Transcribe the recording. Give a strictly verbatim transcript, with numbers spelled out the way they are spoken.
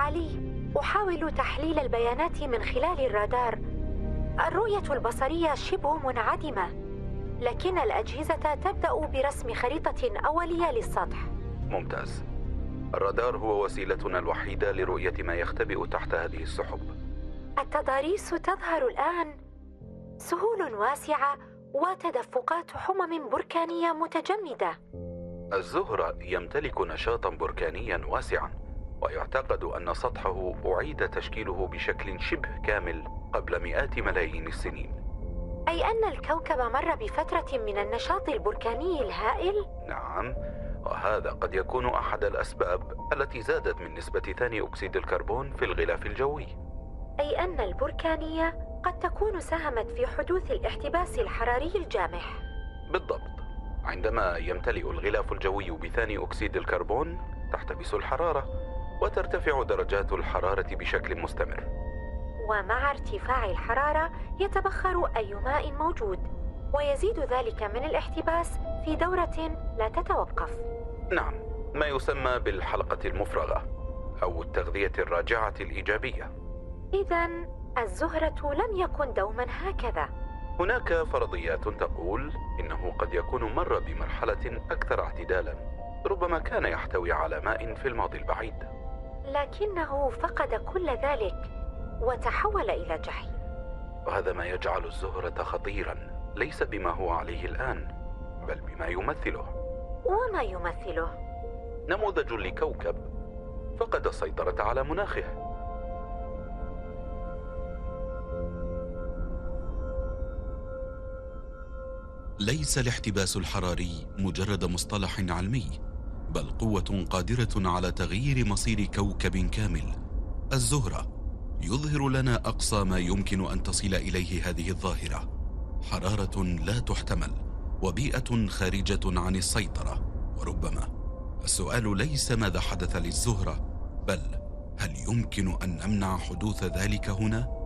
علي، أحاول تحليل البيانات من خلال الرادار. الرؤية البصرية شبه منعدمة، لكن الأجهزة تبدأ برسم خريطة أولية للسطح. ممتاز. الرادار هو وسيلتنا الوحيدة لرؤية ما يختبئ تحت هذه السحب. التضاريس تظهر الآن، سهول واسعة وتدفقات حمم بركانية متجمدة. الزهرة يمتلك نشاطا بركانيا واسعا، ويعتقد أن سطحه أعيد تشكيله بشكل شبه كامل قبل مئات ملايين السنين. أي أن الكوكب مر بفترة من النشاط البركاني الهائل؟ نعم، وهذا قد يكون أحد الأسباب التي زادت من نسبة ثاني أكسيد الكربون في الغلاف الجوي. أي أن البركانية قد تكون ساهمت في حدوث الاحتباس الحراري الجامح. بالضبط. عندما يمتلئ الغلاف الجوي بثاني أكسيد الكربون تحتبس الحرارة، وترتفع درجات الحرارة بشكل مستمر. ومع ارتفاع الحرارة يتبخر أي ماء موجود، ويزيد ذلك من الاحتباس في دورة لا تتوقف. نعم، ما يسمى بالحلقة المفرغة أو التغذية الراجعة الإيجابية. إذن الزهرة لم يكن دوما هكذا. هناك فرضيات تقول إنه قد يكون مر بمرحلة أكثر اعتدالا، ربما كان يحتوي على ماء في الماضي البعيد. لكنه فقد كل ذلك وتحول إلى جحيم. وهذا ما يجعل الزهرة خطيرا، ليس بما هو عليه الآن، بل بما يمثله. وما يمثله؟ نموذج لكوكب فقد السيطرة على مناخه. ليس الاحتباس الحراري مجرد مصطلح علمي، بل قوة قادرة على تغيير مصير كوكب كامل. الزهرة يظهر لنا أقصى ما يمكن أن تصل إليه هذه الظاهرة: حرارة لا تحتمل، وبيئة خارجة عن السيطرة. وربما السؤال ليس ماذا حدث للزهرة، بل هل يمكن أن نمنع حدوث ذلك هنا؟